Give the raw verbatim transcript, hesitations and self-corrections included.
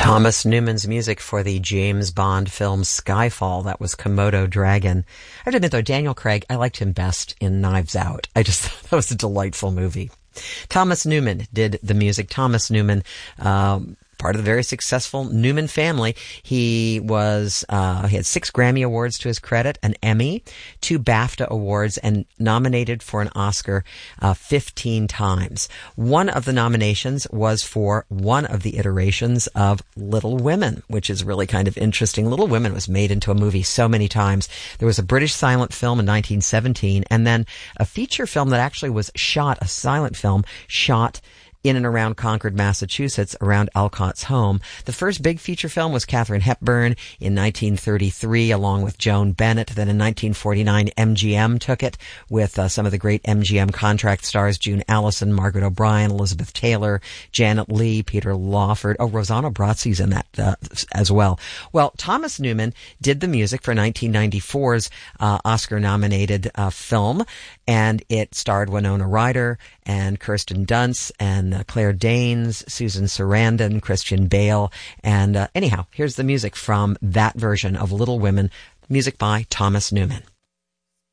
Thomas Newman's music for the James Bond film Skyfall. That was Komodo Dragon. I have to admit, though, Daniel Craig, I liked him best in Knives Out. I just thought that was a delightful movie. Thomas Newman did the music. Thomas Newman, um, part of the very successful Newman family. He was, uh, he had six Grammy Awards to his credit, an Emmy, two BAFTA Awards, and nominated for an Oscar, uh, fifteen times. One of the nominations was for one of the iterations of Little Women, which is really kind of interesting. Little Women was made into a movie so many times. There was a British silent film in nineteen seventeen, and then a feature film that actually was shot, a silent film, shot in and around Concord, Massachusetts, around Alcott's home. The first big feature film was Katharine Hepburn in nineteen thirty-three, along with Joan Bennett. Then in nineteen forty-nine, M G M took it with uh, some of the great M G M contract stars, June Allison, Margaret O'Brien, Elizabeth Taylor, Janet Leigh, Peter Lawford. Oh, Rosanna Brazzi's in that uh, as well. Well, Thomas Newman did the music for nineteen ninety-four's uh, Oscar-nominated uh, film, and it starred Winona Ryder and Kirsten Dunst and uh, Claire Danes, Susan Sarandon, Christian Bale. And uh, anyhow, here's the music from that version of Little Women, music by Thomas Newman.